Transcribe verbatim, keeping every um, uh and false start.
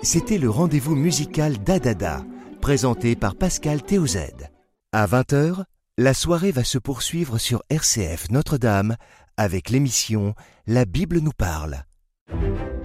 C'était le rendez-vous musical d'Adada, présenté par Pascal Théozède. À vingt heures, la soirée va se poursuivre sur R C F Notre-Dame avec l'émission La Bible nous parle.